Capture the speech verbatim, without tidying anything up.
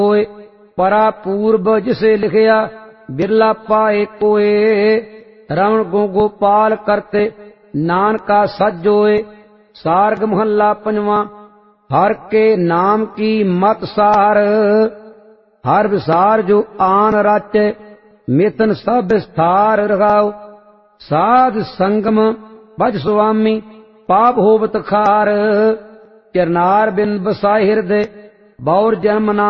होए। परा पूर्व जिसे लिखया बिरला पाए कोए। रमण गो गोपाल करते नानका सजोए। सार्ग महला पंजवा। हर के नाम की मत सार। हर विसार जो आन राचे मितन सब विस्तार रखाओ। साध संगम भज स्वामी पाप होवत खार। चरनार बिन बसाए हृदय बौर जन्म ना